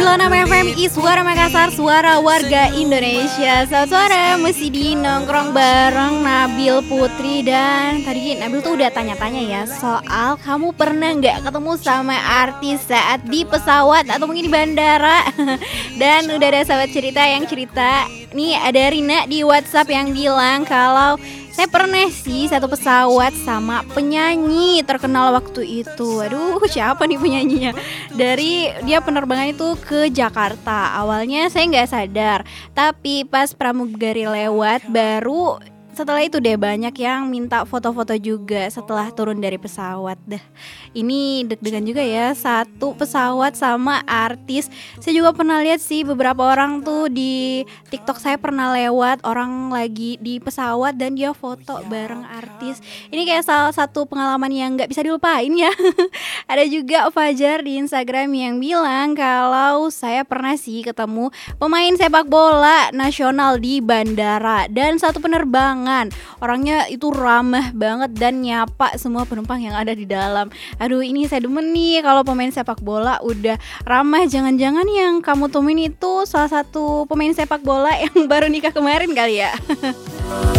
96 FMI Suara Makassar, suara warga Indonesia. Selamat sore, mesti di nongkrong bareng Nabil Putri. Dan tadi Nabil tuh udah tanya-tanya ya soal kamu pernah gak ketemu sama artis saat di pesawat atau mungkin di bandara. Dan udah ada sahabat cerita yang cerita. Nih ada Rina di WhatsApp yang bilang kalau saya pernah sih satu pesawat sama penyanyi terkenal waktu itu. Aduh, siapa nih penyanyinya? Dari dia penerbangan itu ke Jakarta. Awalnya saya nggak sadar, tapi pas pramugari lewat baru setelah itu deh banyak yang minta foto-foto juga setelah turun dari pesawat. Dah, ini deg-degan juga ya, satu pesawat sama artis. Saya juga pernah lihat sih beberapa orang tuh di TikTok, saya pernah lewat orang lagi di pesawat dan dia foto bareng artis. Ini kayak salah satu pengalaman yang nggak bisa dilupain ya. Ada juga Fajar di Instagram yang bilang kalau saya pernah sih ketemu pemain sepak bola nasional di bandara dan satu penerbangan. Orangnya itu ramah banget dan nyapa semua penumpang yang ada di dalam. Aduh, ini saya demen nih kalau pemain sepak bola udah ramah. Jangan-jangan yang kamu temuin itu salah satu pemain sepak bola yang baru nikah kemarin kali ya.